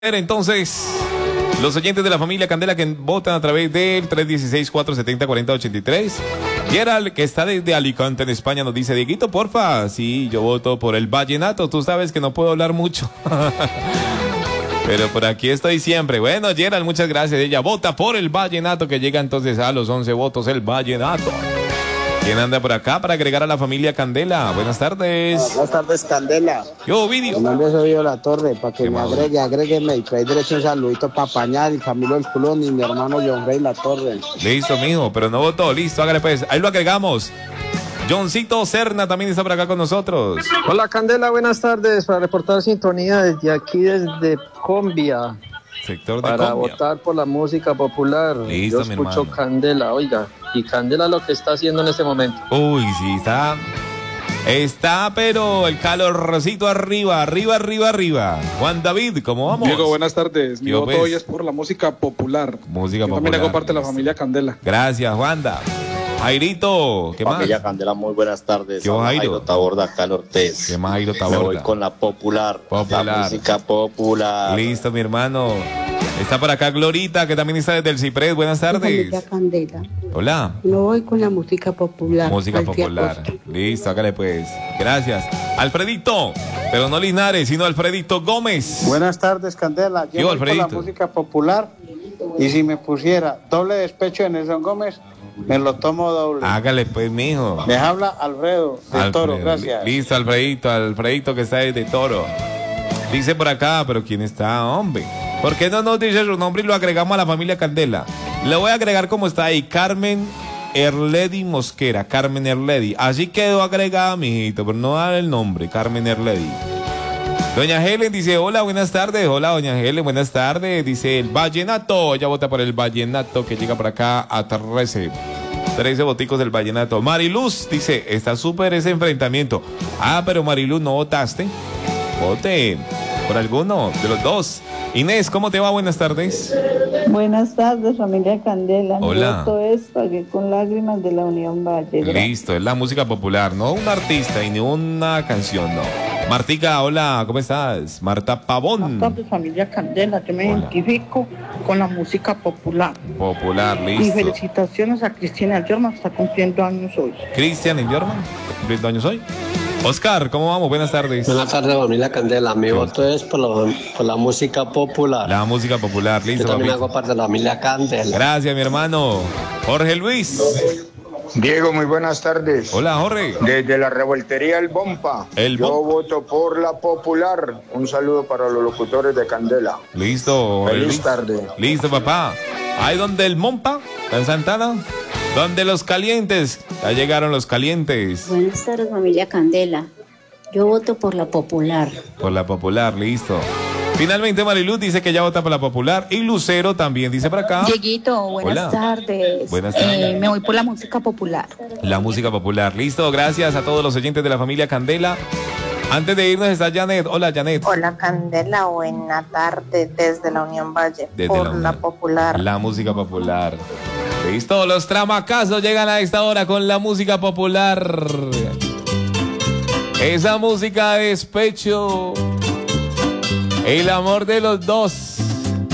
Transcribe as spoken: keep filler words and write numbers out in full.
Entonces, los oyentes de la familia Candela que votan a través del tres uno seis, cuatro siete cero, cuatro cero ocho tres. Gerald, que está desde Alicante, en España, nos dice: Dieguito, porfa. Sí, yo voto por el vallenato. Tú sabes que no puedo hablar mucho. Pero por aquí estoy siempre. Bueno, Gerald, muchas gracias. Ella vota por el vallenato, que llega entonces a los once votos el vallenato. ¿Quién anda por acá para agregar a la familia Candela? Buenas tardes. Buenas tardes, Candela. Yo, Ovidio. Mi nombre es Ovidio La Torre, para que me madre. agregue, agrégueme y trae derecho un saludito para Pañal y Camilo El Culón y mi hermano John Rey La Torre. Listo, mijo, pero no votó. Listo, hágale pues. Ahí lo agregamos. Johncito Serna también está por acá con nosotros. Hola, Candela, buenas tardes. Para reportar sintonía desde aquí, desde Colombia. Sector de Para Colombia. votar por la música popular. Listo, Yo mi escucho hermano. Candela, oiga. Y Candela lo que está haciendo en este momento. Uy, sí, está. Está, pero el calorcito arriba, arriba, arriba, arriba. Juan David, ¿cómo vamos? Diego, buenas tardes. Mi Yo, voto pues. hoy es por la música popular. Música Yo popular. también hago parte de la listo. familia Candela. Gracias, Juanda. Jairito, ¿qué más? Familia Candela, muy buenas tardes. Yo, Habla Jairo. Jairo Taborda, Cal Ortiz. ¿Qué más, Jairo Me voy Taborda? con la popular, Popular. la música popular. Listo, mi hermano. Está por acá Glorita, que también está desde el Ciprés. Buenas tardes. Familia Candela. Hola. Me voy con la música popular. Música Alfia popular. Costa. Listo, hágale pues. Gracias. Alfredito, pero no Linares, sino Alfredito Gómez. Buenas tardes, Candela. Yo, Yo voy con la Alfredito. música popular y si me pusiera doble despecho de Nelson Gómez, me lo tomo doble. Hágale pues, mijo. Les habla Alfredo de Alfredo. Toro, gracias. Listo, Alfredito, Alfredito que está desde Toro. Dice por acá, pero ¿quién está, hombre? ¿Por qué no nos dice su nombre y lo agregamos a la familia Candela? Le voy a agregar como está ahí, Carmen Erledi Mosquera, Carmen Erledi. Así quedó agregada, mijito, pero no da el nombre, Carmen Erledi. Doña Helen dice: hola, buenas tardes. Hola, doña Helen, buenas tardes. Dice el vallenato. Ella vota por el vallenato que llega por acá a trece. trece boticos del vallenato. Mariluz dice: está súper ese enfrentamiento. Ah, pero Mariluz, ¿no votaste? Vote por alguno de los dos. Inés, ¿cómo te va? Buenas tardes. Buenas tardes, familia Candela. Mi Hola. voto es Pagué con lágrimas de la Unión Valle. Gracias. Listo, es la música popular, no un artista y ni una canción, no. Martica, hola, ¿cómo estás? Marta Pavón. Buenas tardes, familia Candela. Yo me Hola. identifico con la música popular. Popular, Y listo. felicitaciones a Cristina Yorma, está cumpliendo años hoy. Cristian Indiorman, cumpliendo años hoy. Oscar, ¿cómo vamos? Buenas tardes. Buenas tardes, familia Candela. Mi voto es por la, por la música popular. La música popular, listo. Yo también papito. hago parte de la familia Candela. Gracias, mi hermano. Jorge Luis. Diego, muy buenas tardes. Hola, Jorge. Desde la revoltería El Bompa. El Yo Bompa. voto por la popular. Un saludo para los locutores de Candela. Listo. Jorge Feliz Luis. tarde. Listo, papá. Ahí donde el Mompa, en Santana. Donde los calientes. Ya llegaron los calientes. Buenas tardes, familia Candela. Yo voto por la popular. Por la popular, listo. Finalmente Mariluz dice que ya vota por la popular. Y Lucero también dice por acá. Dieguito, buenas Hola. tardes. Buenas tardes. Eh, me voy por la música popular. La música popular. Listo, gracias a todos los oyentes de la familia Candela. Antes de irnos está Janet. Hola, Janet. Hola Candela, buena tarde desde la Unión Valle, Desde por la la, Unión. popular. La música popular. Listo, los tramacazos llegan a esta hora con la música popular. Esa música de despecho. El amor de los dos.